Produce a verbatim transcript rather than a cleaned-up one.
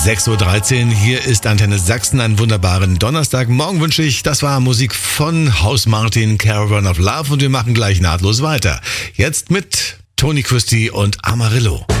sechs Uhr dreizehn, hier ist Antenne Sachsen, einen wunderbaren Donnerstag. Morgen wünsche ich, das war Musik von House Martin, Caravan of Love und wir machen gleich nahtlos weiter. Jetzt mit Tony Christie und Amarillo.